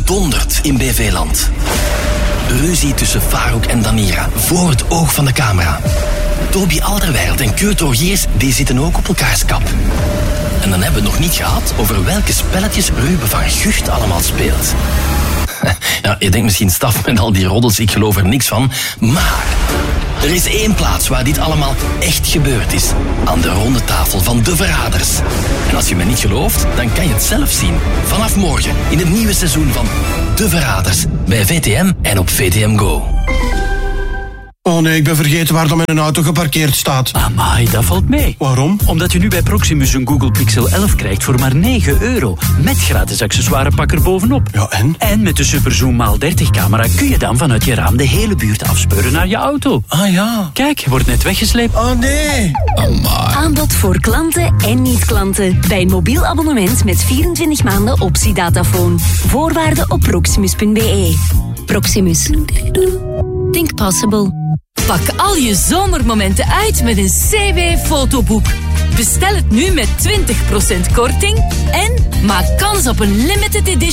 dondert in BV-land. Ruzie tussen Farouk en Danira, voor het oog van de camera. Toby Alderweireld en Kurt Rogiers, die zitten ook op elkaars kap. En dan hebben we het nog niet gehad over welke spelletjes Ruben van Gucht allemaal speelt. Ja, je denkt misschien, staf met al die roddels, ik geloof er niks van. Maar er is één plaats waar dit allemaal echt gebeurd is. Aan de ronde tafel van De Verraders. En als je me niet gelooft, dan kan je het zelf zien. Vanaf morgen in het nieuwe seizoen van De Verraders. Bij VTM en op VTM Go. Oh nee, ik ben vergeten waar dan mijn auto geparkeerd staat. Amai, dat valt mee. Waarom? Omdat je nu bij Proximus een Google Pixel 11 krijgt voor maar €9. Met gratis accessoirepak er bovenop. Ja, en? En met de Superzoom x30 camera kun je dan vanuit je raam de hele buurt afspeuren naar je auto. Ah ja. Kijk, wordt net weggesleept. Oh nee. Amai. Aanbod voor klanten en niet-klanten. Bij een mobiel abonnement met 24 maanden optiedatafoon. Voorwaarden op proximus.be. Proximus. Think possible. Pak al je zomermomenten uit met een CW-fotoboek. Bestel het nu met 20% korting en maak kans op een limited edition